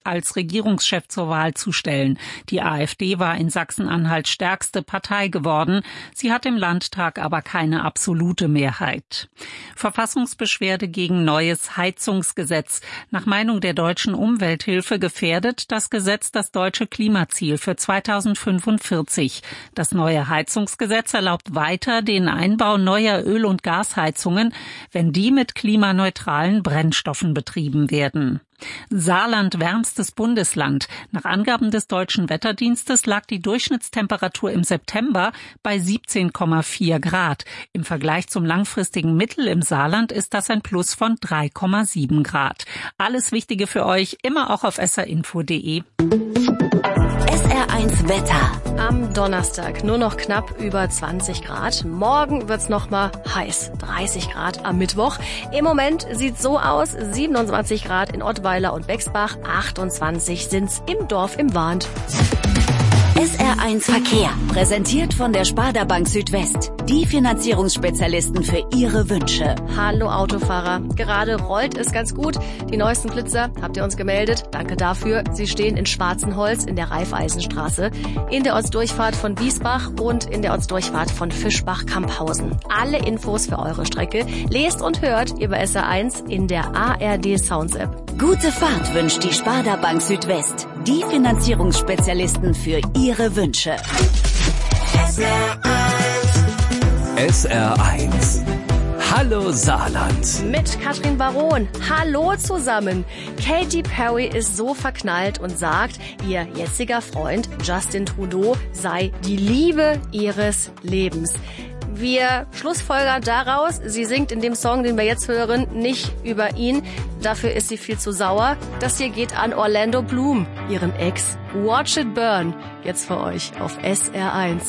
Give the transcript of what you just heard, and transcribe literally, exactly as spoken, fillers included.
als Regierungschef zur Wahl zu stellen. Die AfD war in Sachsen-Anhalt stärkste Partei geworden. Sie hat im Landtag aber keine absolute Mehrheit. Verfassungsbeschwerde gegen neues Heizungsgesetz. Nach Meinung der Deutschen Umwelthilfe gefährdet das Gesetz das deutsche Klimaziel für zweitausendfünfundvierzig. Das neue Heizungsgesetz erlaubt weiter den Einbau neuer Öl- und Gasheizungen, wenn die mit klimaneutralen Brennstoffen betrieben werden. Saarland wärmstes Bundesland. Nach Angaben des Deutschen Wetterdienstes lag die Durchschnittstemperatur im September bei siebzehn Komma vier Grad. Im Vergleich zum langfristigen Mittel im Saarland ist das ein Plus von drei Komma sieben Grad. Alles Wichtige für euch immer auch auf s r info punkt d e. S R eins Wetter. Am Donnerstag nur noch knapp über zwanzig Grad. Morgen wird's noch mal heiß. dreißig Grad am Mittwoch. Im Moment sieht's so aus. siebenundzwanzig Grad in Ottweiler und Bexbach. achtundzwanzig sind's im Dorf im Wahnd. S R eins Verkehr. Präsentiert von der Sparda Bank Südwest. Die Finanzierungsspezialisten für Ihre Wünsche. Hallo Autofahrer. Gerade rollt es ganz gut. Die neuesten Blitzer habt ihr uns gemeldet. Danke dafür. Sie stehen in Schwarzenholz in der Raiffeisenstraße, in der Ortsdurchfahrt von Wiesbach und in der Ortsdurchfahrt von Fischbach-Kamphausen. Alle Infos für eure Strecke lest und hört über S R eins in der A R D Sounds App. Gute Fahrt wünscht die Sparda Bank Südwest. Die Finanzierungsspezialisten für Ihre Wünsche. S R eins. Hallo Saarland. Mit Katrin Baron. Hallo zusammen. Katy Perry ist so verknallt und sagt, ihr jetziger Freund Justin Trudeau sei die Liebe ihres Lebens. Wir schlussfolgern daraus, sie singt in dem Song, den wir jetzt hören, nicht über ihn. Dafür ist sie viel zu sauer. Das hier geht an Orlando Bloom, ihren Ex. Watch It Burn. Jetzt für euch auf S R eins.